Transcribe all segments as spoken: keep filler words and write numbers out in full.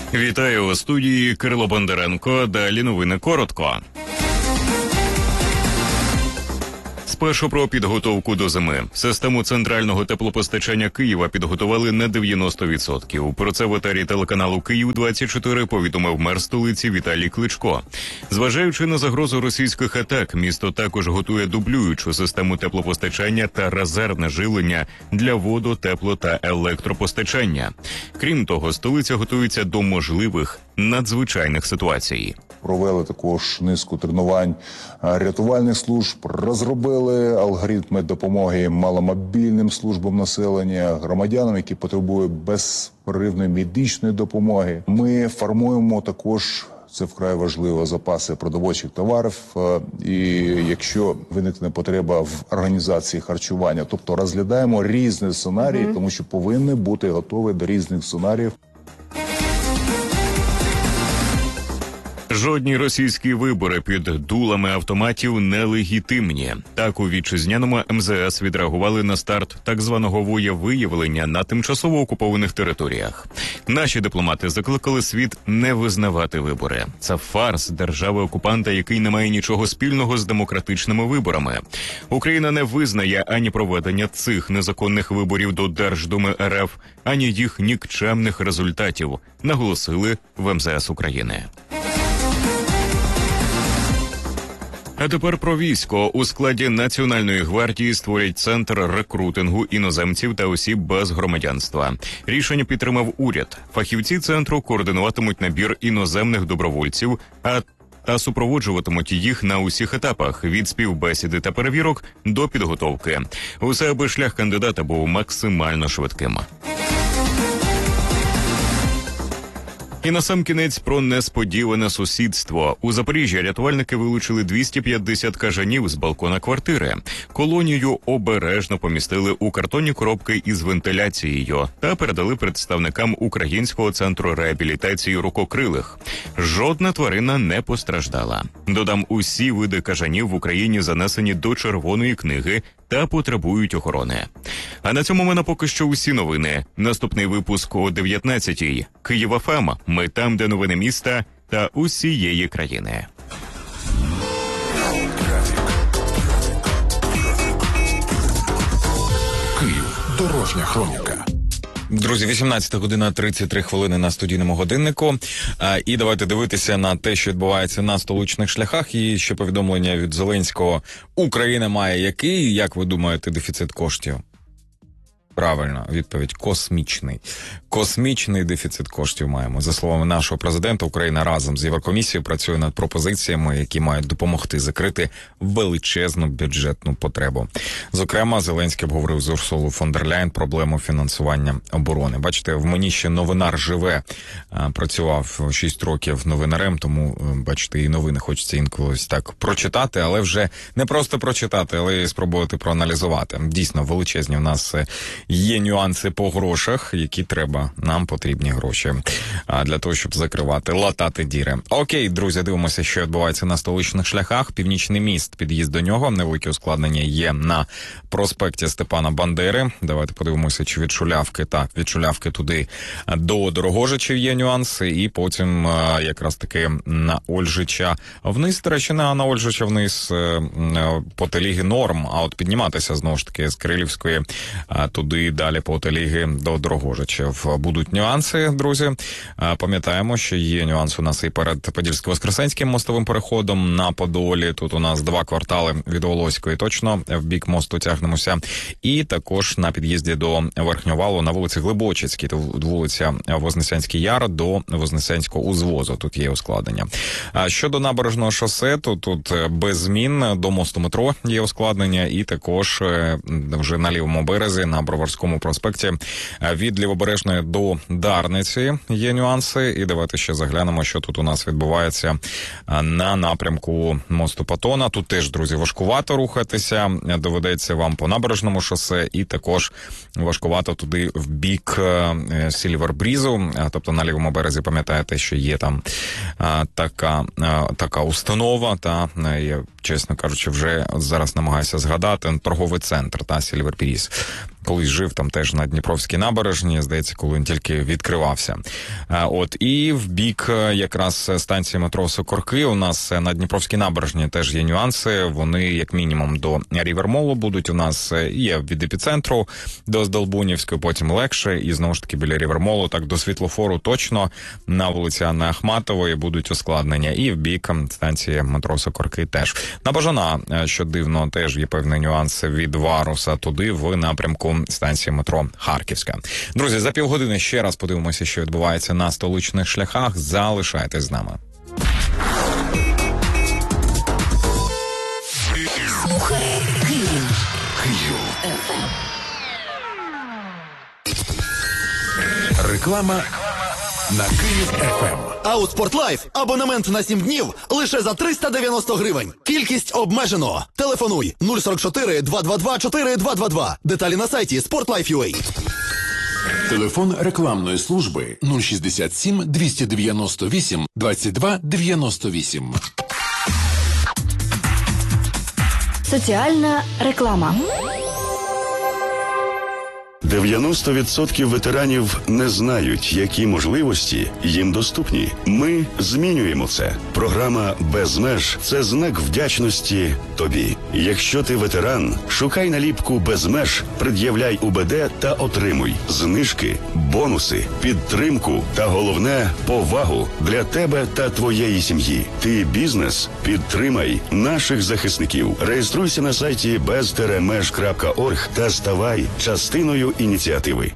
Вітаю у студії Кирило Бондаренко. Далі новини коротко. Спершу про підготовку до зими. Систему центрального теплопостачання Києва підготували на дев'яносто відсотків. Про це в етері телеканалу Київ двадцять чотири повідомив мер столиці Віталій Кличко. Зважаючи на загрозу російських атак, місто також готує дублюючу систему теплопостачання та резервне живлення для воду, тепло та електропостачання. Крім того, столиця готується до можливих надзвичайних ситуацій. Провели також низку тренувань рятувальних служб, розробили алгоритми допомоги маломобільним службам населення, громадянам, які потребують безперервної медичної допомоги. Ми формуємо також, це вкрай важливо, запаси продовольчих товарів. І якщо виникне потреба в організації харчування, тобто розглядаємо різні сценарії, mm-hmm. тому що повинні бути готові до різних сценаріїв. Жодні російські вибори під дулами автоматів нелегітимні. Так у вітчизняному ем зе ес відреагували на старт так званого воєвиявлення на тимчасово окупованих територіях. Наші дипломати закликали світ не визнавати вибори. Це фарс держави-окупанта, який не має нічого спільного з демократичними виборами. Україна не визнає ані проведення цих незаконних виборів до Держдуми ер еф, ані їх нікчемних результатів, наголосили в ем зе ес України. А тепер про військо. У складі Національної гвардії створять центр рекрутингу іноземців та осіб без громадянства. Рішення підтримав уряд. Фахівці центру координуватимуть набір іноземних добровольців, а та супроводжуватимуть їх на усіх етапах – від співбесіди та перевірок до підготовки. Усе, аби шлях кандидата був максимально швидким. І насамкінець про несподіване сусідство. У Запоріжжі рятувальники вилучили двісті п'ятдесят кажанів з балкона квартири. Колонію обережно помістили у картонні коробки із вентиляцією та передали представникам Українського центру реабілітації рукокрилих. Жодна тварина не постраждала. Додам, усі види кажанів в Україні занесені до Червоної книги та потребують охорони. А на цьому в мене поки що усі новини. Наступний випуск о дев'ятнадцятій. Київ еф ем. Ми там, де новини міста та усієї країни. Київ. Дорожня хроніка. Друзі, вісімнадцята година тридцять три хвилини на студійному годиннику. А, і давайте дивитися на те, що відбувається на столичних шляхах. І ще повідомлення від Зеленського. Україна має який, як ви думаєте, дефіцит коштів? Правильно, відповідь – космічний. Космічний дефіцит коштів маємо. За словами нашого президента, Україна разом з Єврокомісією працює над пропозиціями, які мають допомогти закрити величезну бюджетну потребу. Зокрема, Зеленський обговорив з Урсулою фон дер Ляєн проблему фінансування оборони. Бачите, в мені ще новинар живе. Працював шість років новинарем, тому, бачите, і новини хочеться інколи так прочитати, але вже не просто прочитати, але й спробувати проаналізувати. Дійсно, величезні в нас є нюанси по грошах, які треба, нам потрібні гроші для того, щоб закривати, латати діри. Окей, друзі, дивимося, що відбувається на столичних шляхах. Північний міст, під'їзд до нього, невелике ускладнення є на проспекті Степана Бандери. Давайте подивимося, чи від Шулявки, так, від Шулявки туди до Дорогожичів є нюанси, і потім якраз таки на Ольжича вниз, до речі, на, на Ольжича вниз по Теліги норм, а от підніматися, знову ж таки, з Кирилівської туди далі по Теліги до Дорогожичів. Будуть нюанси, друзі. Пам'ятаємо, що є нюанс у нас і перед Подільсько-Воскресенським мостовим переходом на Подолі. Тут у нас два квартали від Волоської точно в бік мосту тягнемося. І також на під'їзді до Верхнього Валу на вулиці Глибочицькій, вулиця Вознесенський Яр до Вознесенського узвозу. Тут є ускладнення. Щодо набережного шосе, то тут без змін до мосту метро є ускладнення, і також вже на лівому березі, на Броварському проспекті, від Лівобережної до Дарниці є нюанси. І давайте ще заглянемо, що тут у нас відбувається на напрямку мосту Патона. Тут теж, друзі, важкувато рухатися. Доведеться вам по набережному шосе, і також важкувато туди в бік Сільвербрізу. Тобто на лівому березі, пам'ятаєте, що є там така, така установа, та чесно кажучи, вже зараз намагаюся згадати, торговий центр, та, Сільверпіріс. Колись жив там теж на Дніпровській набережні, здається, коли він тільки відкривався. От, і в бік якраз станції метро Сокорки у нас на Дніпровській набережні теж є нюанси. Вони, як мінімум, до Рівермолу будуть у нас, є від епіцентру до Здолбунівської, потім легше, і знову ж таки біля Рівермолу, так до світлофору точно на вулиці Анни Ахматової будуть ускладнення. І в бік станції метро Сокорки теж. На Бажана, що дивно, теж є певні нюанси від Варуса туди, в напрямку станції метро Харківська. Друзі, за півгодини ще раз подивимося, що відбувається на столичних шляхах. Залишайтесь з нами. Слухай Київ. Київ. Реклама на Київ еф ем. А у Спортлайф абонемент на сім днів лише за триста дев'яносто гривень. Кількість обмежено. Телефонуй нуль сорок чотири два два два чотири два два два. Деталі на сайті sportlife.ua. Телефон рекламної служби нуль шістдесят сім двісті дев'яносто вісім двадцять два дев'яносто вісім. Соціальна реклама. дев'яносто відсотків ветеранів не знають, які можливості їм доступні. Ми змінюємо це. Програма «Без меж» – це знак вдячності тобі. Якщо ти ветеран, шукай наліпку «Без меж», пред'являй у be de та отримуй знижки, бонуси, підтримку та, головне, повагу для тебе та твоєї сім'ї. Ти бізнес? Підтримай наших захисників. Реєструйся на сайті без меж крапка орг та ставай частиною ініціативи.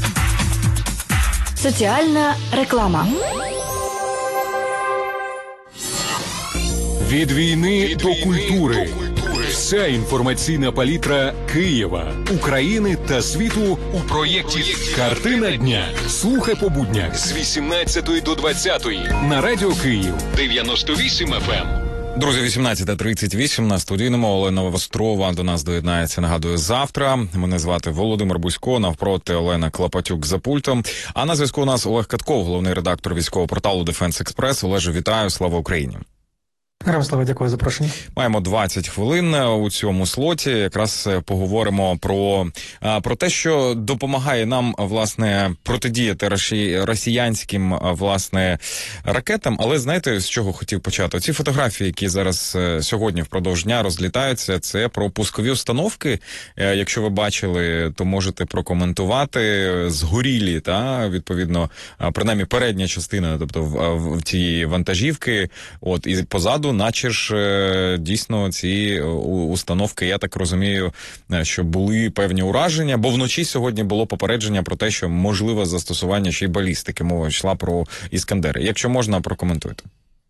Соціальна реклама. Від війни до культури. Вся інформаційна палітра Києва, України та світу у проєкті «Картина дня». Слухай по буднях з вісімнадцятої до двадцятої на Радіо Київ дев'яносто вісім еф ем. Друзі, вісімнадцята тридцять вісім на студійному. Олена Вострова до нас доєднається, нагадую, завтра. Мене звати Володимир Бузько, навпроти Олена Клопотюк за пультом. А на зв'язку у нас Олег Катков, головний редактор військового порталу Дефенс Експрес. Олеже, вітаю, слава Україні. Героям слава, дякую за запрошення. Маємо двадцять хвилин у цьому слоті. Якраз поговоримо про, про те, що допомагає нам, власне, протидіяти росіянським, власне, ракетам. Але знаєте, з чого хотів почати? Ці фотографії, які зараз сьогодні впродовж дня розлітаються, це про пускові установки. Якщо ви бачили, то можете прокоментувати. Згорілі, та, відповідно, принаймні передня частина, тобто в, в цієї вантажівки, от, і позаду наче ж дійсно ці установки, я так розумію, що були певні ураження, бо вночі сьогодні було попередження про те, що можливе застосування ще й балістики. Мова йшла про «Іскандери». Якщо можна, прокоментуйте.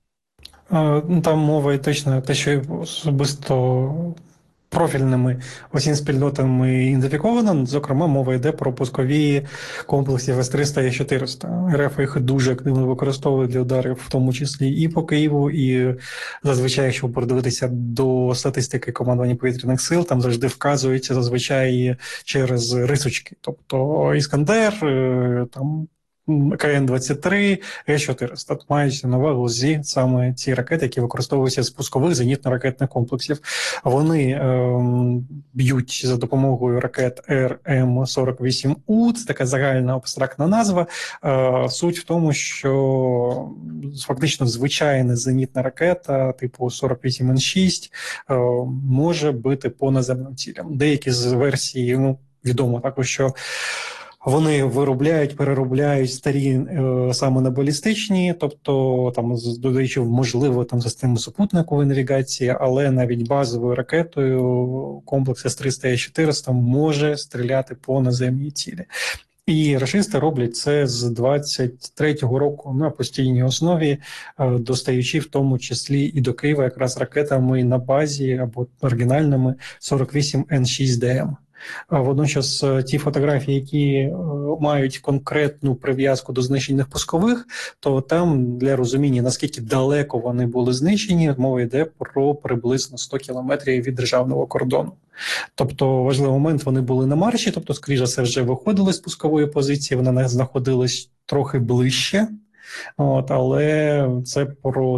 Там мова і точно те, що особисто профільними осінь спільнотами ідентифіковано. Зокрема, мова йде про пускові комплекси С триста і чотириста. РФ їх дуже активно використовує для ударів, в тому числі і по Києву, і зазвичай, якщо подивитися до статистики командування повітряних сил, там завжди вказується зазвичай через рисочки. Тобто «Іскандер», там Ка Ен двадцять три, С чотириста. Мають на увазі саме ці ракети, які використовуються з пускових зенітно-ракетних комплексів. Вони е, б'ють за допомогою ракет Р М сорок вісім У, це така загальна абстрактна назва. Е, суть в тому, що фактично звичайна зенітна ракета типу сорок вісім Н шість е, може бити по наземним цілям. Деякі з версій, ну, відомо також, що вони виробляють, переробляють старі е, саме на балістичні, тобто там додаючи можливо там систему супутникової навігації, але навіть базовою ракетою комплекс С триста і чотириста може стріляти по наземній цілі. І рашисти роблять це з двадцять третього року на постійній основі, достаючи в тому числі і до Києва якраз ракетами на базі або оригінальними сорок вісім Н шість Д М. Водночас ті фотографії, які мають конкретну прив'язку до знищених пускових, то там для розуміння, наскільки далеко вони були знищені, мова йде про приблизно сто кілометрів від державного кордону. Тобто важливий момент, вони були на марші, тобто, скоріше все, вже виходили з пускової позиції, вони знаходились трохи ближче, от, але це про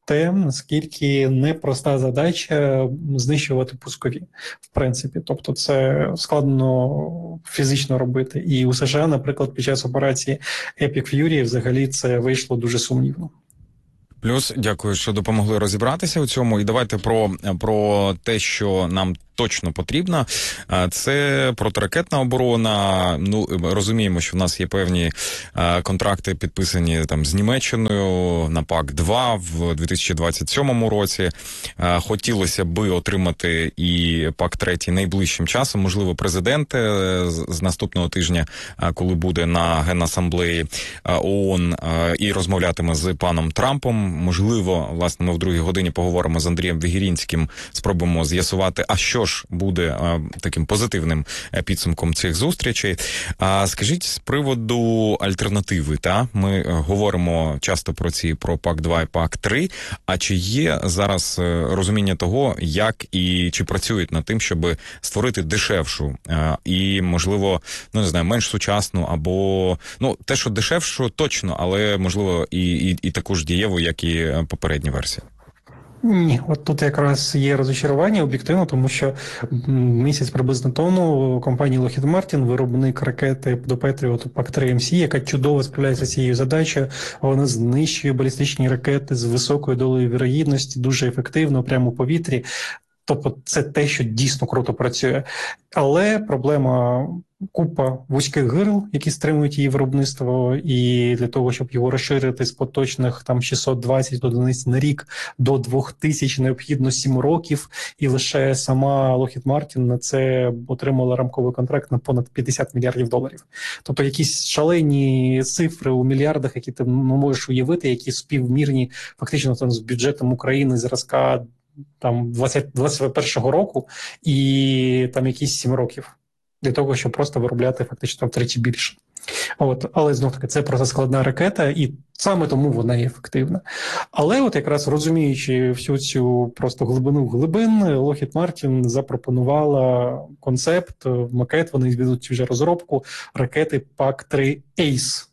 те, наскільки непроста задача знищувати пускові, в принципі. Тобто це складно фізично робити. І у США, наприклад, під час операції Epic Fury взагалі це вийшло дуже сумнівно. Плюс, дякую, що допомогли розібратися у цьому. І давайте про, про те, що нам точно потрібно. Це протиракетна оборона. Ну, розуміємо, що в нас є певні контракти, підписані там з Німеччиною на пак два в дві тисячі двадцять сьомому році. Хотілося би отримати і пак три найближчим часом. Можливо, президент з наступного тижня, коли буде на Генасамблеї ООН і розмовлятиме з паном Трампом. Можливо, власне, ми в другій годині поговоримо з Андрієм Вігірінським, спробуємо з'ясувати, а що ж буде а, таким позитивним підсумком цих зустрічей. А скажіть, з приводу альтернативи, та ми говоримо часто про ці про пак два і пак три. А чи є зараз розуміння того, як і чи працюють над тим, щоб створити дешевшу а, і, можливо, ну не знаю, менш сучасну або ну те, що дешевшу, точно, але можливо і, і, і таку ж дієву, як і попередні версії? Ні, от тут якраз є розчарування об'єктивно, тому що місяць приблизно тому компанія Lockheed Martin, виробник ракети до Patriot пак три ем сі, яка чудово справляється з цією задачею, вона знищує балістичні ракети з високою долею вірогідності, дуже ефективно, прямо у повітрі. Тобто це те, що дійсно круто працює. Але проблема купа вузьких гирл, які стримують її виробництво, і для того, щоб його розширити з поточних там шістсот двадцять одиниць на рік до двох тисяч, необхідно сім років, і лише сама Lockheed Martin на це отримала рамковий контракт на понад п'ятдесят мільярдів доларів. Тобто якісь шалені цифри у мільярдах, які ти ну, можеш уявити, які співмірні фактично там з бюджетом України зразка там двадцять першого року і там якісь сім років для того, щоб просто виробляти фактично втричі більше. От, але знов таки це просто складна ракета, і саме тому вона є ефективна. Але от якраз розуміючи всю цю просто глибину глибин, Lockheed Martin запропонувала концепт, макет, вони ведуть вже розробку ракети пак три Ейс.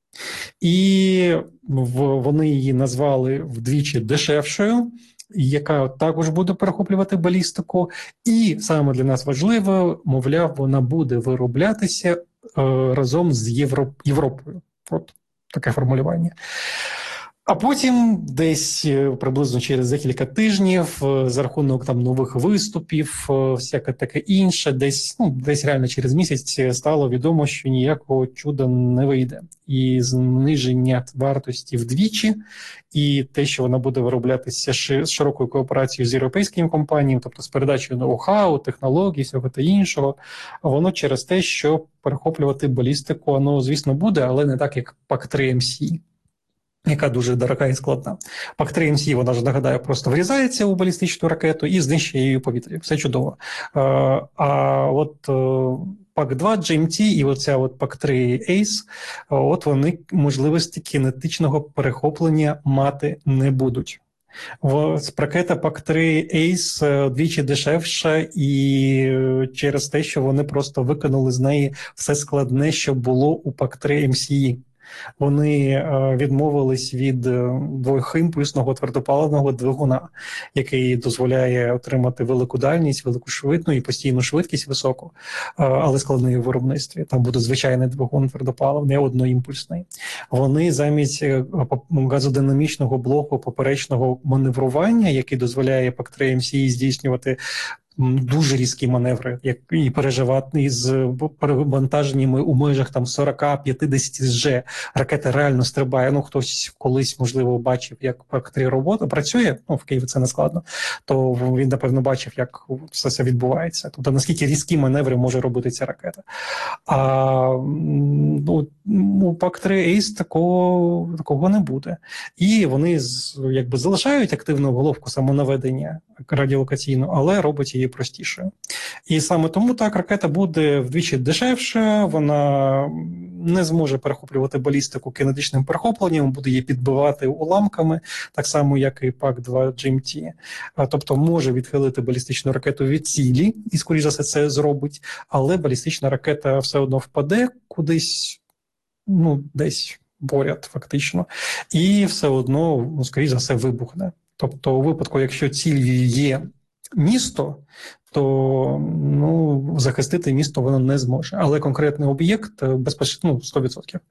І вони її назвали вдвічі дешевшою, яка також буде перехоплювати балістику. І саме для нас важливо, мовляв, вона буде вироблятися е, разом з Європ... Європою. От таке формулювання. А потім десь приблизно через декілька тижнів за рахунок там нових виступів, всяке таке інше, десь, ну, десь реально через місяць стало відомо, що ніякого чуда не вийде. І зниження вартості вдвічі, і те, що вона буде вироблятися з широкою кооперацією з європейськими компаніями, тобто з передачею ноу-хау, технологій, всього та іншого, воно через те, що перехоплювати балістику, воно, звісно, буде, але не так, як пак три ем сі. Яка дуже дорога і складна. пак три ем сі, вона ж, нагадаю, просто врізається у балістичну ракету і знищує її у повітрі. Все чудово. А от пак два джі ем ті і оця от пак три Ейс, от вони можливості кінетичного перехоплення мати не будуть. Ракета пак три Ейс двічі дешевша і через те, що вони просто виконали з неї все складне, що було у пак три ем сі. Вони відмовились від двохімпульсного твердопаливного двигуна, який дозволяє отримати велику дальність, велику швидкість і постійну швидкість високу, але складної в виробництві. Там буде звичайний двигун твердопаливний, одноімпульсний. Вони замість газодинамічного блоку поперечного маневрування, який дозволяє пак три ем сі здійснювати дуже різкі маневри, як і переживати з перевантаженнями у межах там сорок-п'ятдесят Ж. Ракета реально стрибає. Ну, хтось колись, можливо, бачив, як пак три робота працює, ну, в Києві це не складно, то він, напевно, бачив, як все це відбувається. Тобто, наскільки різкі маневри може робити ця ракета. А ну, у пак три Ейс такого, такого не буде. І вони якби залишають активну головку самонаведення радіолокаційну, але робить її простішою. І саме тому так ракета буде вдвічі дешевша, вона не зможе перехоплювати балістику кинетичним перехопленням, буде її підбивати уламками, так само, як і пак два джі ем ті. Тобто може відхилити балістичну ракету від цілі, і, скоріш за все, це зробить, але балістична ракета все одно впаде кудись, ну, десь поряд, фактично, і все одно, ну, скоріш за все, вибухне. Тобто у випадку, якщо ціллю є місто, то ну, захистити місто воно не зможе. Але конкретний об'єкт безпечно, ну, сто відсотків.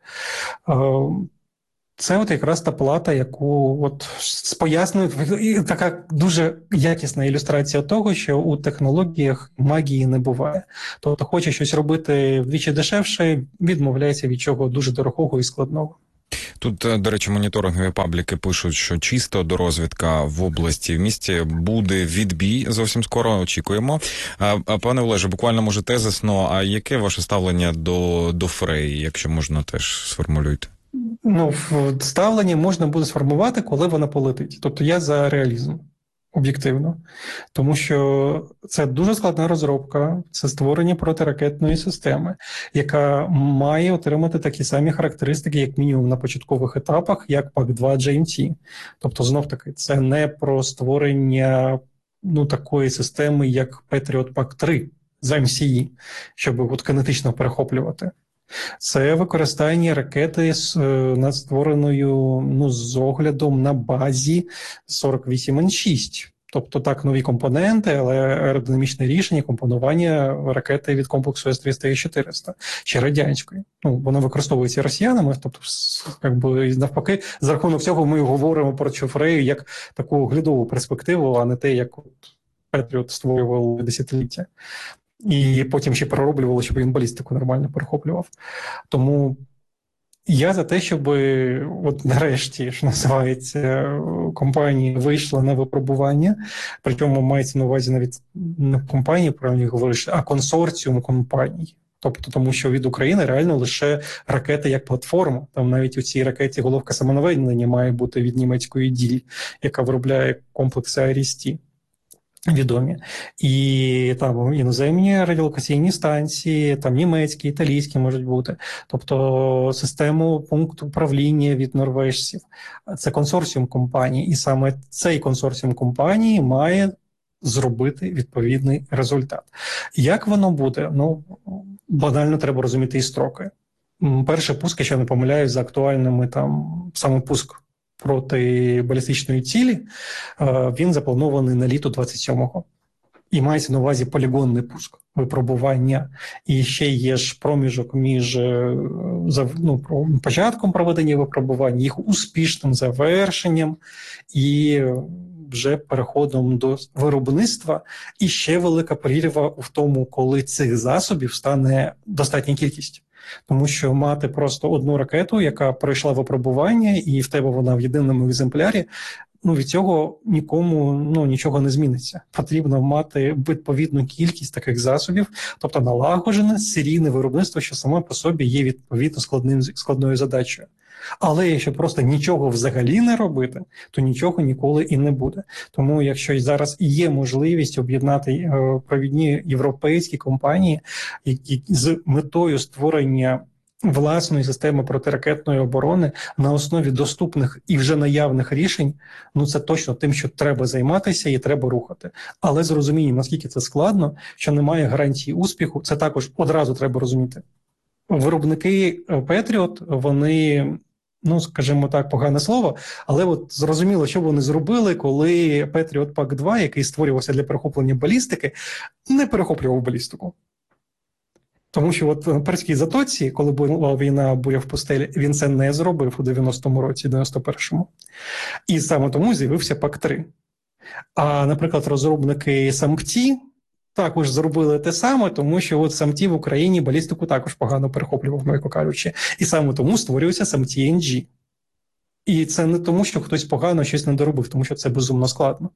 Це от якраз та плата, яку от пояснює, і така дуже якісна ілюстрація того, що у технологіях магії не буває. Тобто хоче щось робити вдвічі дешевше, відмовляється від чого дуже дорогого і складного. Тут, до речі, моніторингові пабліки пишуть, що чисто до розвідка в області, в місті буде відбій зовсім скоро, очікуємо. А, пане Олеже, буквально, може, тезисно, а яке ваше ставлення до, до Фреї, якщо можна теж сформулюйте? Ну, ставлення можна буде сформувати, коли вона полетить. Тобто я за реалізм, об'єктивно. Тому що це дуже складна розробка, це створення протиракетної системи, яка має отримати такі самі характеристики, як мінімум на початкових етапах, як пак два джі ем ті. Тобто, знов-таки, це не про створення ну, такої системи, як Patriot пак три з ем сі і, щоб от кинетично перехоплювати. Це використання ракети з над створеною ну, з оглядом на базі сорок вісім ен шість. Тобто так, нові компоненти, але аеродинамічне рішення компонування ракети від комплексу С триста і чотириста, чи радянської. Ну, вона використовується росіянами, тобто, якби, навпаки, за рахунок цього ми говоримо про цю Фрею як таку оглядову перспективу, а не те, як Петріот створював десятиліття. І потім ще пророблювало, щоб він балістику нормально перехоплював. Тому я за те, щоб от нарешті, що називається, компанія вийшла на випробування, причому мається на увазі навіть не компанії, правильно говориш, а консорціум компаній. Тобто, тому що від України реально лише ракета як платформа. Там навіть у цій ракеті головка самонаведення має бути від німецької діль, яка виробляє комплекси Арісті. Відомі. І там іноземні радіолокаційні станції, там німецькі, італійські можуть бути. Тобто систему пункту управління від норвежців. Це консорціум компаній. І саме цей консорціум компаній має зробити відповідний результат. Як воно буде? Ну, банально треба розуміти і строки. Перший пуск, якщо не помиляюсь, за актуальними там саме пуск проти балістичної цілі, він запланований на літо двадцять сьомого. І мається на увазі полігонний пуск, випробування. І ще є ж проміжок між ну, початком проведення випробувань, їх успішним завершенням і вже переходом до виробництва. І ще велика перерва в тому, коли цих засобів стане достатня кількість. Тому що мати просто одну ракету, яка пройшла випробування, і в тебе вона в єдиному екземплярі, ну від цього нікому ну, нічого не зміниться. Потрібно мати відповідну кількість таких засобів, тобто налагоджене серійне виробництво, що саме по собі є відповідно складним, складною задачею. Але якщо просто нічого взагалі не робити, то нічого ніколи і не буде. Тому якщо зараз є можливість об'єднати е, провідні європейські компанії, які з метою створення власної системи протиракетної оборони на основі доступних і вже наявних рішень, ну це точно тим, що треба займатися і треба рухати. Але з розумінням, наскільки це складно, що немає гарантії успіху, це також одразу треба розуміти. Виробники Patriot, вони, ну, скажімо так, погане слово, але от зрозуміло, що вони зробили, коли Patriot пак два, який створювався для перехоплення балістики, не перехоплював балістику. Тому що от в Перській затоці, коли була війна «Буря в пустелі», він це не зробив у дев'яностому році, дев'яносто першому. І саме тому з'явився пак три. А, наприклад, розробники сампті також зробили те саме, тому що от сампті в Україні балістику також погано перехоплював, м'яко кажучи. І саме тому створюється сампті ен джі. І це не тому, що хтось погано щось не доробив, тому що це безумно складно.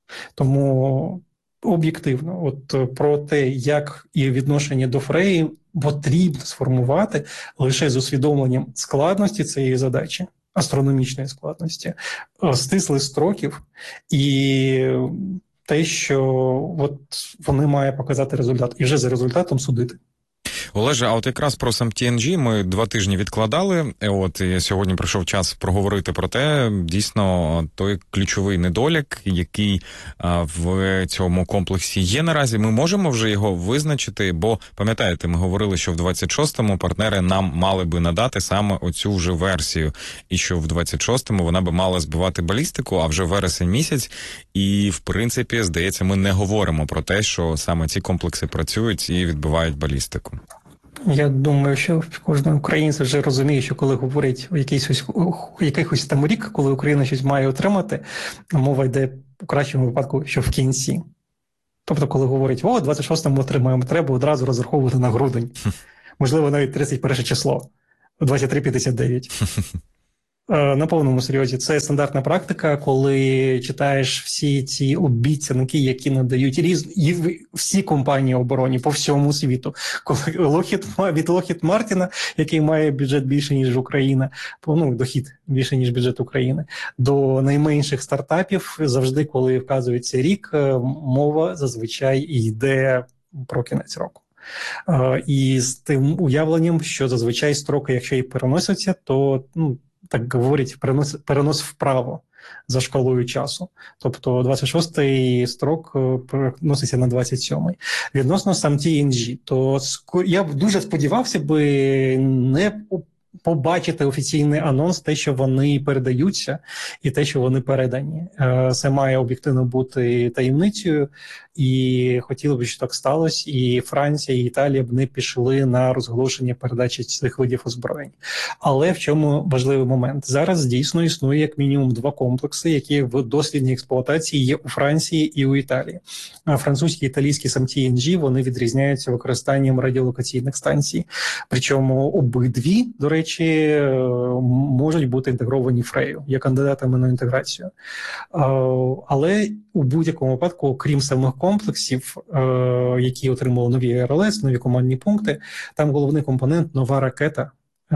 Тому об'єктивно, от про те, як і відношення до Фреї потрібно сформувати лише з усвідомленням складності цієї задачі, астрономічної складності, стислих строків і те, що от вони мають показати результат, і вже за результатом судити. Олеже, а от якраз про сам Ті Ен Джі ми два тижні відкладали, от і сьогодні прийшов час проговорити про те, дійсно, той ключовий недолік, який а, в цьому комплексі є наразі, ми можемо вже його визначити, бо, пам'ятаєте, ми говорили, що в двадцять шостому партнери нам мали би надати саме оцю вже версію, і що в двадцять шостому вона би мала збивати балістику, а вже вересень місяць, і, в принципі, здається, ми не говоримо про те, що саме ці комплекси працюють і відбивають балістику. Я думаю, що кожен українець вже розуміє, що коли говорять у якийсь ось, якихось там рік, коли Україна щось має отримати, мова йде у кращому випадку, що в кінці. Тобто, коли говорять, о, двадцять шостому отримаємо, треба одразу розраховувати на грудень. Можливо, навіть тридцять перше число, двадцять три п'ятдесят дев'ять. На повному серйозі. Це стандартна практика, коли читаєш всі ці обіцянки, які надають різні всі компанії оборони по всьому світу. Коли Lockheed, від Lockheed Martin, який має бюджет більше, ніж Україна, ну, дохід більше, ніж бюджет України, до найменших стартапів, завжди, коли вказується рік, мова зазвичай йде про кінець року. І з тим уявленням, що зазвичай строки, якщо і переносяться, то, ну, так говорять, перенос, перенос вправо за шкалою часу. Тобто двадцять шостий строк переноситься на двадцять сьомий. Відносно сам Ті Ен Джі, то я дуже сподівався би не побачити офіційний анонс, те, що вони передаються, і те, що вони передані. Це має об'єктивно бути таємницею, і хотіли б, щоб так сталося, і Франція, і Італія б не пішли на розголошення передачі цих видів озброєнь. Але в чому важливий момент? Зараз дійсно існує як мінімум два комплекси, які в дослідній експлуатації є у Франції і у Італії. Французькі і італійські сам Ті Ен Джі, вони відрізняються використанням радіолокаційних станцій. Причому обидві, до речі, можуть бути інтегровані Фрею, є кандидатами на інтеграцію. Але у будь-якому випадку, окрім самих комплексів, які отримали нові Ар Ел Ес, нові командні пункти, там головний компонент – нова ракета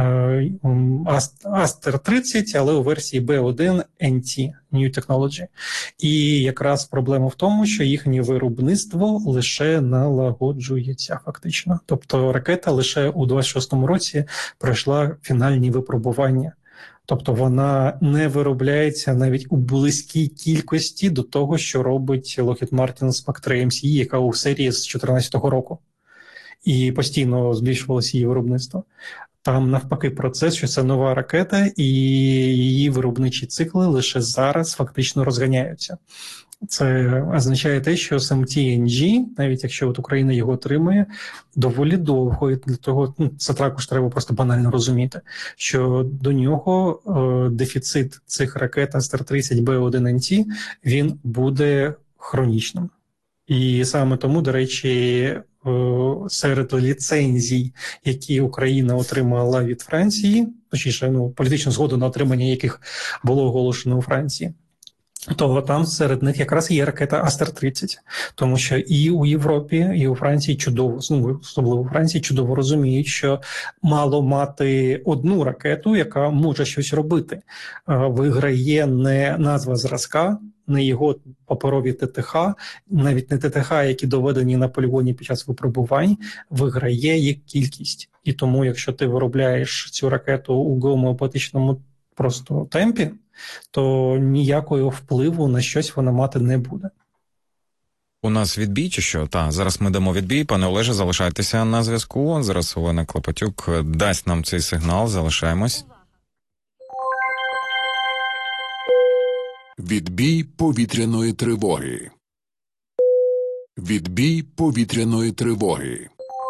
Астер тридцять, але у версії Б один Ен Ті, New Technology. І якраз проблема в тому, що їхнє виробництво лише налагоджується фактично. Тобто ракета лише у двадцять шостому році пройшла фінальні випробування. Тобто вона не виробляється навіть у близькій кількості до того, що робить Lockheed Martin з пак три Ем Сі, яка у серії з дві тисячі чотирнадцятого року. І постійно збільшувалося її виробництво. Там навпаки процес, що це нова ракета, і її виробничі цикли лише зараз фактично розганяються. Це означає те, що сам Ті Ен Джі, навіть якщо от Україна його отримує, доволі довго, і для того, ну, це також треба просто банально розуміти, що до нього е, дефіцит цих ракет Астер тридцять Б один Ен Ті, він буде хронічним. І саме тому, до речі, серед ліцензій, які Україна отримала від Франції, точніше, ну, політичну згоду на отримання яких було оголошено у Франції, то там серед них якраз є ракета Астер тридцять. Тому що і у Європі, і у Франції чудово, ну, особливо у Франції, чудово розуміють, що мало мати одну ракету, яка може щось робити. Виграє не назва зразка, не його паперові Те Те Ха, навіть не Те Те Ха, які доведені на полігоні під час випробувань, виграє їх кількість. І тому, якщо ти виробляєш цю ракету у гомеопатичному просто темпі, то ніякого впливу на щось вона мати не буде. У нас відбій чи що? Так, зараз ми дамо відбій. Пане Олеже, залишайтеся на зв'язку. Зараз Олена Клопотюк дасть нам цей сигнал. Залишаємось. Відбій повітряної тривоги. Відбій повітряної тривоги.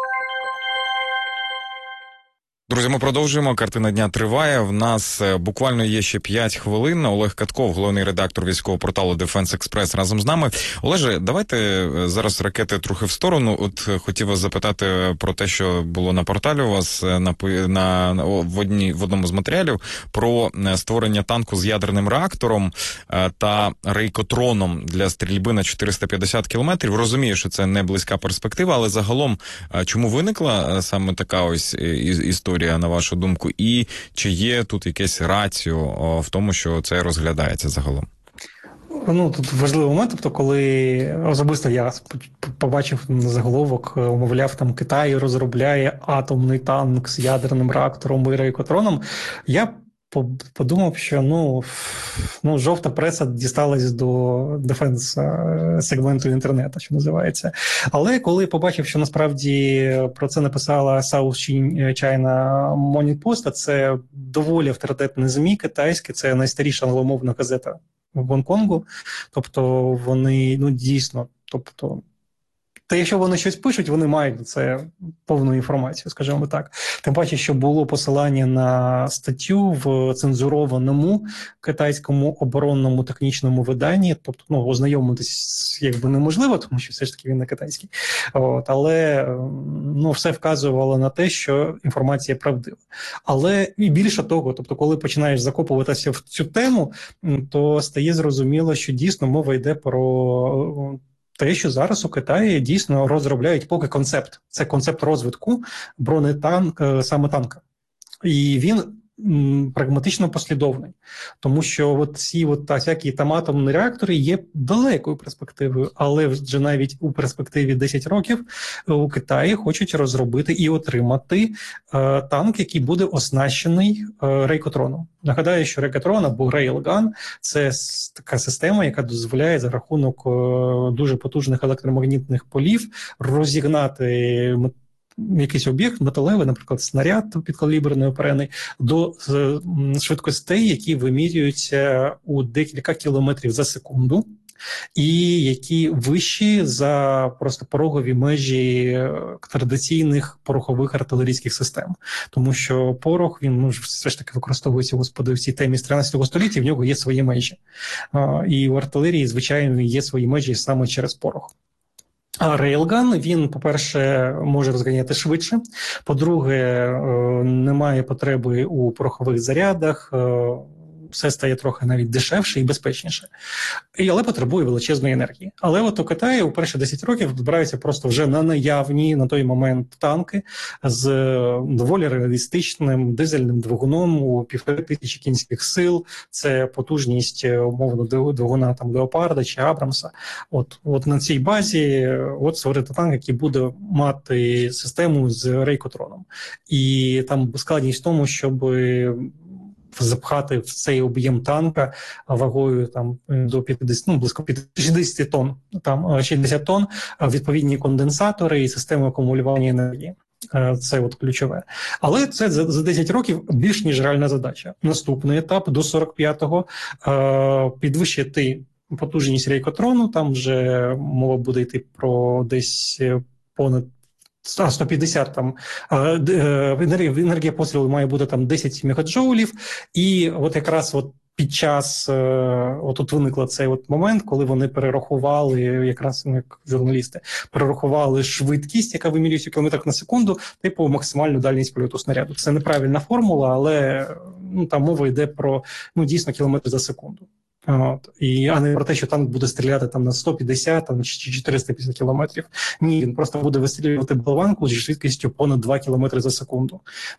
Друзі, ми продовжуємо. Картина дня триває. В нас буквально є ще п'ять хвилин. Олег Катков, головний редактор військового порталу Defense Express, разом з нами. Олеже, давайте зараз ракети трохи в сторону. От хотів вас запитати про те, що було на порталі у вас на, на, в, одні, в одному з матеріалів про створення танку з ядерним реактором та рейкотроном для стрільби на чотириста п'ятдесят кілометрів. Розумію, що це не близька перспектива, але загалом чому виникла саме така ось історія, на вашу думку, і чи є тут якесь раціо в тому, що це розглядається загалом? Ну, тут важливий момент, тобто, коли особисто я побачив заголовок, мовляв, там Китай розробляє атомний танк з ядерним реактором і рейкотроном, я подумав, що ну, ну, жовта преса дісталась до дефенс-сегменту інтернету, що називається. Але коли побачив, що насправді про це написала South China Morning Post, це доволі авторитетне ЗМІ китайське, це найстаріша англомовна газета в Гонконгу, тобто вони, ну, дійсно, тобто, та якщо вони щось пишуть, вони мають на це повну інформацію, скажімо так. Тим паче, що було посилання на статтю в цензурованому китайському оборонному технічному виданні, тобто, ну, ознайомитись якби неможливо, тому що все ж таки він не китайський. От, але, ну, все вказувало на те, що інформація правдива. Але і більше того, тобто, коли починаєш закопуватися в цю тему, то стає зрозуміло, що дійсно мова йде про те, що зараз у Китаї дійсно розробляють поки концепт. Це концепт розвитку бронетанк, саме танка. І він м, прагматично послідовний. Тому що от ці от, та, всякі там атомні реактори є далекою перспективою, але вже навіть у перспективі десять років у Китаї хочуть розробити і отримати е, танк, який буде оснащений е, рейкотроном. Нагадаю, що рейкотрон або рейлган – це така система, яка дозволяє за рахунок дуже потужних електромагнітних полів розігнати якийсь об'єкт металевий, наприклад, снаряд підкаліберний оперений, до швидкостей, які вимірюються у декілька кілометрів за секунду, і які вищі за просто порогові межі традиційних порохових артилерійських систем. Тому що порох, він, ну, все ж таки використовується, господи, в цій темі з тринадцятого століття, в нього є свої межі. І у артилерії, звичайно, є свої межі саме через порох. А рейлган, він, по-перше, може розганяти швидше, по-друге, немає потреби у порохових зарядах, все стає трохи навіть дешевше і безпечніше. І, але потребує величезної енергії. Але от у Китаї у перші десять років збираються просто вже на наявні на той момент танки з доволі реалістичним дизельним двигуном у півтори тисячі кінських сил. Це потужність, умовно, двигуна там Леопарда чи Абрамса. От, от на цій базі от створити танк, який буде мати систему з рейкотроном. І там складність в тому, щоб запхати в цей об'єм танка вагою там до п'ятдесят, ну, близько шістдесят тонн, там шістдесят тонн, відповідні конденсатори і системи акумулювання енергії. Це от ключове. Але це за, за десять років більш ніж реальна задача. Наступний етап до сорок п'ятого підвищити потужність рейкотрону, там вже мова буде йти про десь понад А, сто п'ятдесят там, енергія, енергія пострілу має бути там десять мегаджоулів, і от якраз от під час, от тут виникло цей от момент, коли вони перерахували, якраз як журналісти, перерахували швидкість, яка вимірюється в кілометрах на секунду, типу максимальну дальність польоту снаряду. Це неправильна формула, але, ну, там мова йде про, ну, дійсно кілометри за секунду. От. І, а не про те, що танк буде стріляти там на сто п'ятдесят там, чи чотириста п'ятдесят кілометрів. Ні, він просто буде вистрілювати болванку зі швидкістю понад два кілометри за секунду.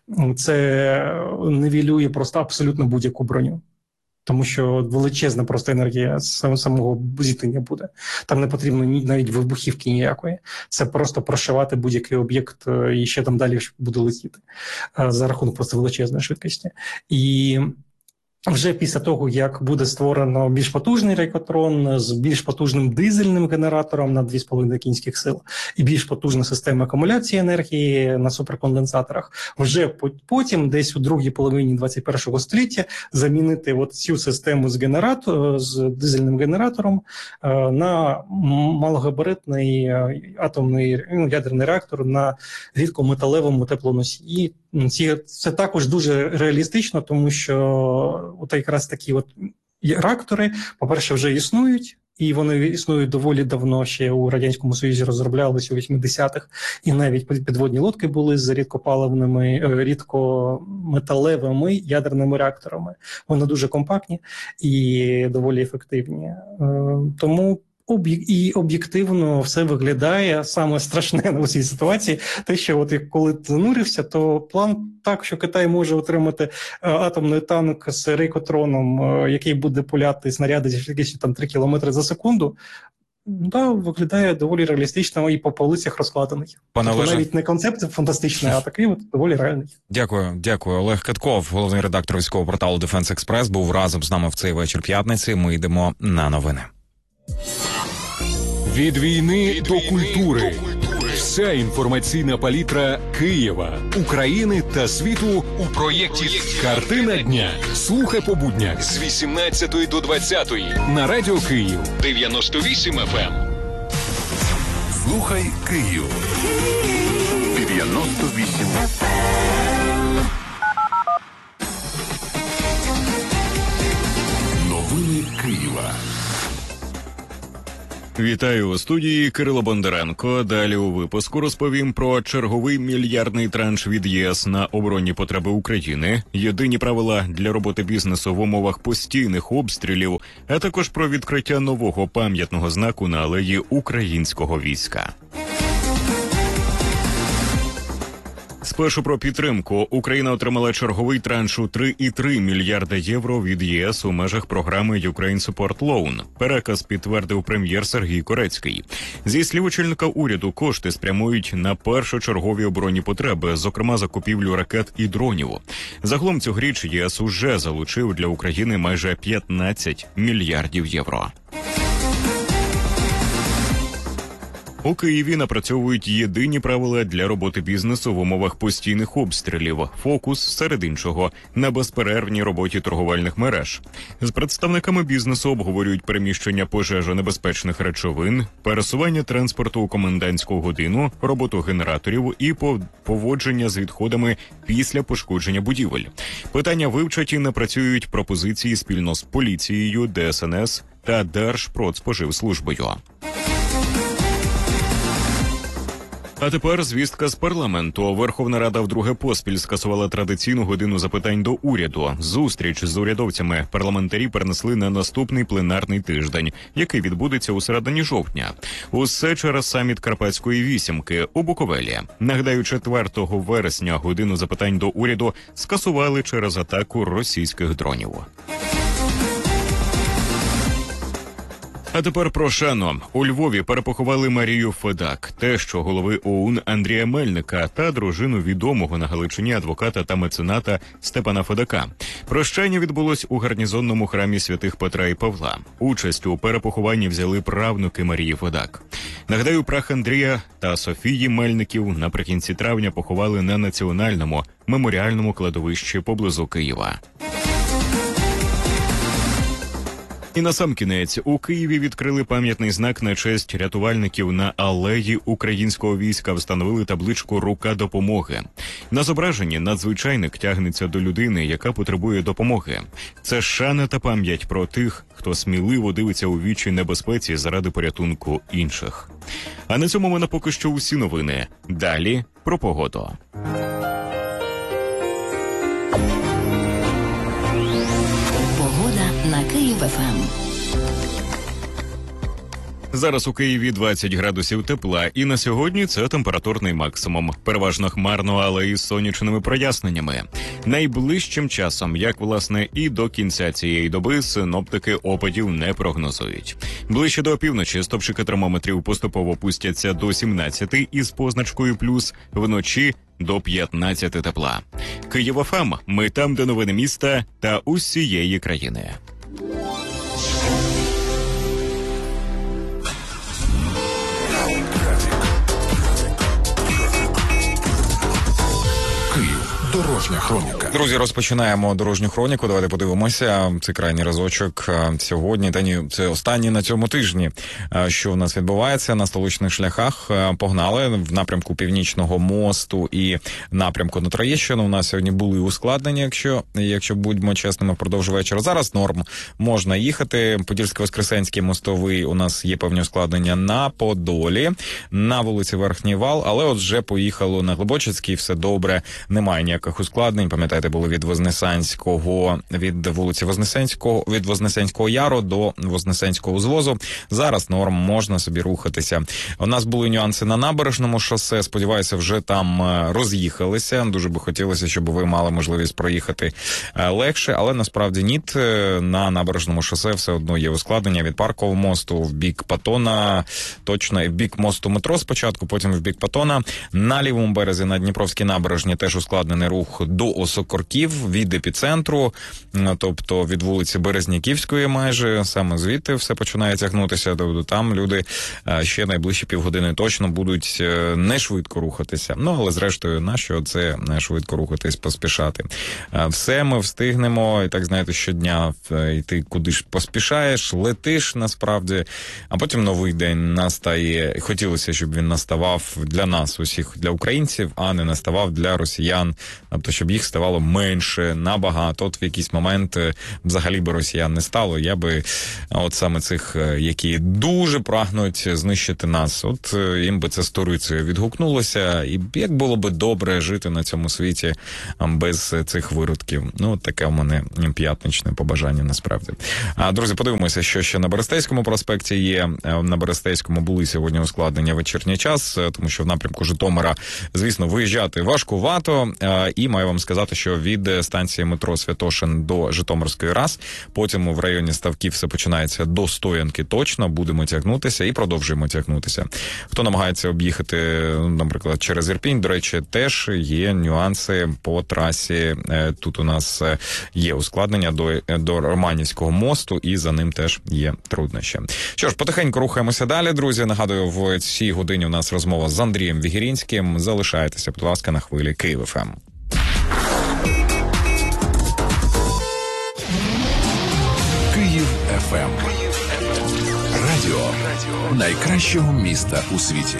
Це нівелює просто абсолютно будь-яку броню. Тому що величезна просто енергія самого зіткнення буде. Там не потрібно навіть вибухівки ніякої. Це просто прошивати будь-який об'єкт і ще там далі буде летіти за рахунок просто величезної швидкості. І вже після того, як буде створено більш потужний рейкотрон з більш потужним дизельним генератором на дві з половиною кінських сил і більш потужна система акумуляції енергії на суперконденсаторах, вже потім, десь у другій половині двадцять першого століття, замінити от цю систему з генератор, з дизельним генератором на малогабаритний атомний, ну, ядерний реактор на рідкометалевому теплоносії. Ці, це також дуже реалістично, тому що от якраз такі от реактори, по-перше, вже існують, і вони існують доволі давно, ще у Радянському Союзі розроблялися у вісімдесятих, і навіть підводні лодки були з рідкопаливними, рідкометалевими ядерними реакторами. Вони дуже компактні і доволі ефективні. Тому і об'єктивно все виглядає саме страшне на цій ситуації. Те, що от коли ти занурився, то план так, що Китай може отримати атомний танк з рейкотроном, який буде пуляти снаряди зі швидкістю там три кілометри за секунду, да, виглядає доволі реалістично і по полицях розкладений. Пане тобто Олеже, навіть не концепт фантастичний, а такий от доволі реальний. Дякую, дякую. Олег Катков, головний редактор військового порталу Defense Express, був разом з нами в цей вечір п'ятниці. Ми йдемо на новини. Від війни до культури. Вся інформаційна палітра Києва, України та світу у проєкті «Картина дня». Слухай по буднях з вісімнадцятої до двадцятої на Радіо Київ дев'яносто вісім еф ем. Слухай Київ. дев'яносто вісім еф ем. Новини Києва. Вітаю у студії Кирило Бондаренко. Далі у випуску розповім про черговий мільярдний транш від ЄС на оборонні потреби України, єдині правила для роботи бізнесу в умовах постійних обстрілів, а також про відкриття нового пам'ятного знаку на алеї українського війська. Спершу про підтримку. Україна отримала черговий транш у три цілих три мільярда євро від ЄС у межах програми Ukraine Support Loan. Переказ підтвердив прем'єр Сергій Корецький. Зі слів очільника уряду, кошти спрямують на першочергові оборонні потреби, зокрема закупівлю ракет і дронів. Загалом цьогоріч ЄС уже залучив для України майже п'ятнадцять мільярдів євро. У Києві напрацьовують єдині правила для роботи бізнесу в умовах постійних обстрілів. Фокус, серед іншого, на безперервній роботі торговельних мереж. З представниками бізнесу обговорюють переміщення пожежонебезпечних речовин, пересування транспорту у комендантську годину, роботу генераторів і поводження з відходами після пошкодження будівель. Питання вивчать і напрацюють пропозиції спільно з поліцією, Де Ес Ен Ес та Держпродспоживслужбою. А тепер звістка з парламенту. Верховна Рада вдруге поспіль скасувала традиційну годину запитань до уряду. Зустріч з урядовцями парламентарі перенесли на наступний пленарний тиждень, який відбудеться у середині жовтня. Усе через саміт Карпатської вісімки у Буковелі. Нагадаю, четвертого вересня годину запитань до уряду скасували через атаку російських дронів. А тепер про шану. У Львові перепоховали Марію Федак, тещу голови ОУН Андрія Мельника та дружину відомого на Галичині адвоката та мецената Степана Федака. Прощання відбулось у гарнізонному храмі святих Петра і Павла. Участь у перепохованні взяли правнуки Марії Федак. Нагадаю, прах Андрія та Софії Мельників наприкінці травня поховали на національному меморіальному кладовищі поблизу Києва. І насамкінець, у Києві відкрили пам'ятний знак на честь рятувальників на алеї українського війська, встановили табличку «Рука допомоги». На зображенні надзвичайник тягнеться до людини, яка потребує допомоги. Це шана та пам'ять про тих, хто сміливо дивиться у вічі небезпеці заради порятунку інших. А на цьому в мене поки що усі новини. Далі про погоду. На Київ-еф ем. Зараз у Києві двадцять градусів тепла, і на сьогодні це температурний максимум. Переважно хмарно, але із сонячними проясненнями. Найближчим часом, як власне і до кінця цієї доби, синоптики опадів не прогнозують. Ближче до опівночі стопчики термометрів поступово опустяться до сімнадцяти із позначкою плюс, вночі до п'ятнадцяти тепла. Київ-еф ем. Ми там, де новини міста та усієї країни. Дорожня хроніка. Друзі, розпочинаємо дорожню хроніку. Давайте подивимося. Це крайній разочок сьогодні. Та ні, це останній на цьому тижні. Що в нас відбувається на столичних шляхах? Погнали в напрямку Північного мосту і напрямку на Троєщину. У нас сьогодні були ускладнення, якщо, якщо будьмо чесними, впродовж вечора. Зараз норм. Можна їхати. Подільсько-Воскресенський мостовий у нас є певні ускладнення на Подолі, на вулиці Верхній Вал, але от вже поїхало на Глибочицький, все добре, немає ніякого ніяких ускладнень. Пам'ятаєте, були від Вознесенського, від вулиці Вознесенського, від Вознесенського яру до Вознесенського узвозу. Зараз норм, можна собі рухатися. У нас були нюанси на Набережному шосе. Сподіваюся, вже там роз'їхалися. Дуже би хотілося, щоб ви мали можливість проїхати легше, але насправді ні. На Набережному шосе все одно є ускладнення від Паркового мосту в бік Патона, точно і в бік мосту метро спочатку, потім в бік Патона. На лівому березі на Дніпровській набережні теж ускладнений рух до Осокорків від епіцентру, тобто від вулиці Березняківської майже, саме звідти все починає тягнутися, тобто там люди ще найближчі півгодини точно будуть не швидко рухатися. Ну, але зрештою, нащо це не швидко рухатись, поспішати? Все ми встигнемо, і так, знаєте, щодня йти куди ж поспішаєш, летиш насправді, а потім новий день настає. Хотілося, щоб він наставав для нас усіх, для українців, а не наставав для росіян, тобто, щоб їх ставало менше, набагато. От в якийсь момент взагалі би росіян не стало, я би от саме цих, які дуже прагнуть знищити нас, от їм би це сторицею відгукнулося, і як було би добре жити на цьому світі без цих виродків. Ну, от таке в мене п'ятничне побажання насправді. А, друзі, подивимося, що ще на Берестейському проспекті є. На Берестейському були сьогодні ускладнення вечірній час, тому що в напрямку Житомира, звісно, виїжджати важкувато, і маю вам сказати, що від станції метро Святошин до Житомирської РАС, потім в районі Ставків все починається до Стоянки точно, будемо тягнутися і продовжуємо тягнутися. Хто намагається об'їхати, наприклад, через Ірпінь, до речі, теж є нюанси по трасі. Тут у нас є ускладнення до, до Романівського мосту, і за ним теж є труднощі. Що ж, потихеньку рухаємося далі, друзі. Нагадую, в цій годині у нас розмова з Андрієм Вігірінським. Залишайтеся, будь ласка, на хвилі Київ ФМ. Київ ФМ. Радіо найкращого міста у світі.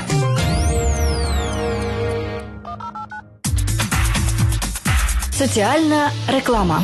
Соціальна реклама.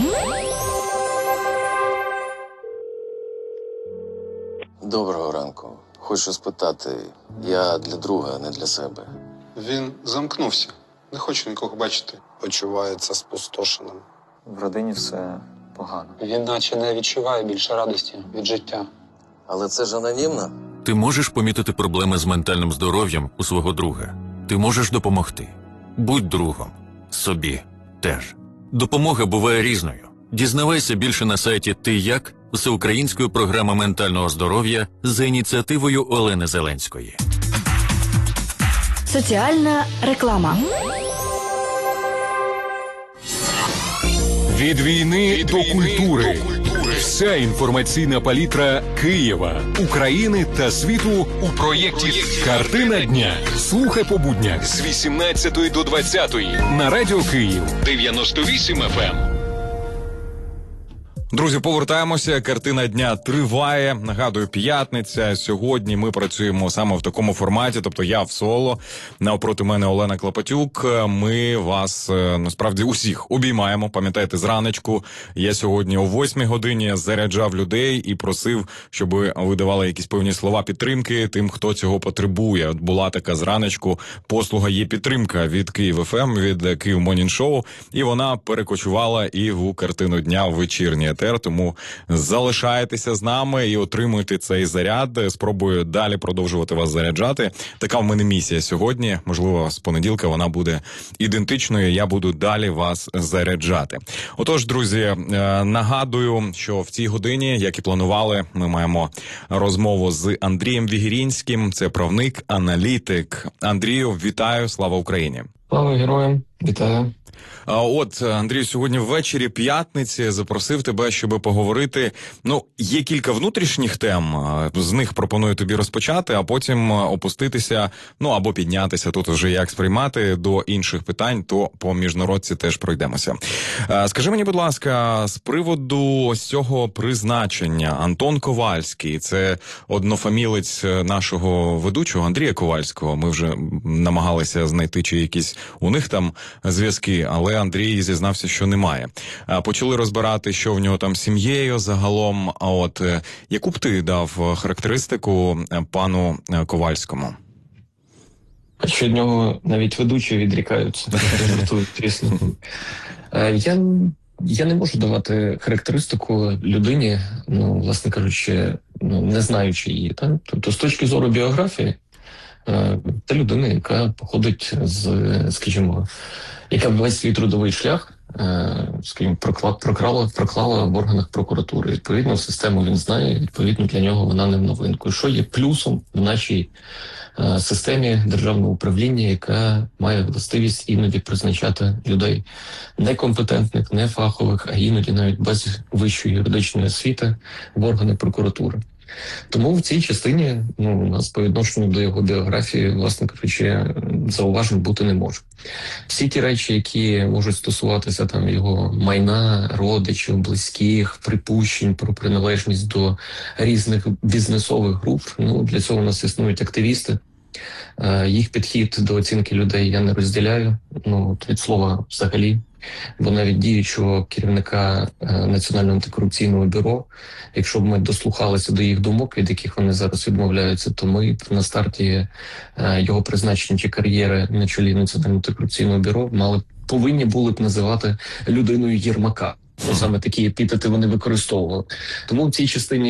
Доброго ранку. Хочу спитати, я для друга, не для себе. Він замкнувся. Не хочу нікого бачити. Почувається спустошеним. В родині все погано. Він наче не відчуває більше радості від життя. Але це ж анонімно. Ти можеш помітити проблеми з ментальним здоров'ям у свого друга. Ти можеш допомогти. Будь другом. Собі теж. Допомога буває різною. Дізнавайся більше на сайті «Ти як» всеукраїнської програми ментального здоров'я за ініціативою Олени Зеленської. Соціальна реклама. Від війни Від до культури. Вся інформаційна палітра Києва, України та світу у проєкті «Картина дня». Слухай по буднях з вісімнадцятої до двадцятої на Радіо Київ дев'яносто вісім еф ем. Друзі, повертаємося. Картина дня триває. Нагадую, п'ятниця. Сьогодні ми працюємо саме в такому форматі, тобто я в соло, навпроти мене Олена Клопотюк. Ми вас, насправді, усіх обіймаємо. Пам'ятаєте, зранечку я сьогодні о восьмій годині заряджав людей і просив, щоб ви давали якісь певні слова підтримки тим, хто цього потребує. От була така зранечку послуга «Є підтримка» від Київ ФМ, від Київ Монін Шоу, і вона перекочувала і в картину дня в вечірній. Тому залишайтеся з нами і отримуйте цей заряд. Спробую далі продовжувати вас заряджати. Така в мене місія сьогодні. Можливо, з понеділка вона буде ідентичною. Я буду далі вас заряджати. Отож, друзі, нагадую, що в цій годині, як і планували, ми маємо розмову з Андрієм Вігірінським. Це правник, аналітик. Андрію, вітаю. Слава Україні. Слава героям. Вітаю. От, Андрій, сьогодні ввечері п'ятниці запросив тебе, щоб поговорити. Ну, є кілька внутрішніх тем, з них пропоную тобі розпочати, а потім опуститися, ну, або піднятися, тут вже як сприймати, до інших питань, то по міжнародці теж пройдемося. Скажи мені, будь ласка, з приводу ось цього призначення, Антон Ковальський, це однофамілець нашого ведучого Андрія Ковальського, ми вже намагалися знайти, чи якісь у них там зв'язки, але Андрій зізнався, що немає. Почали розбирати, що в нього там з сім'єю загалом. А от яку б ти дав характеристику пану Ковальському? Що від нього навіть ведучі відрікаються, жартують, звісно. Е, Я, я не можу давати характеристику людині, ну, власне кажучи, ну, не знаючи її. Так? Тобто, з точки зору біографії, е, це людина, яка походить з, скажімо, яка весь свій трудовий шлях, е, скажімо, прокла- прокрала, проклала в органах прокуратури. Відповідно, систему він знає, відповідно, для нього вона не в новинку. Що є плюсом в нашій е, системі державного управління, яка має властивість іноді призначати людей некомпетентних, нефахових, а іноді навіть без вищої юридичної освіти в органи прокуратури. Тому в цій частині, ну, у нас по відношенню до його біографії, власне кажучи, зауважень бути не може. Всі ті речі, які можуть стосуватися там його майна, родичів, близьких, припущень про приналежність до різних бізнесових груп, ну, для цього у нас існують активісти. Е, Їх підхід до оцінки людей я не розділяю, ну, от від слова взагалі. Бо навіть діючого керівника е, Національного антикорупційного бюро, якщо б ми дослухалися до їх думок, від яких вони зараз відмовляються, то ми на старті е, його призначення чи кар'єри на чолі Національного антикорупційного бюро мали повинні були б називати людиною Єрмака. Саме такі епітети вони використовували. Тому в цій частині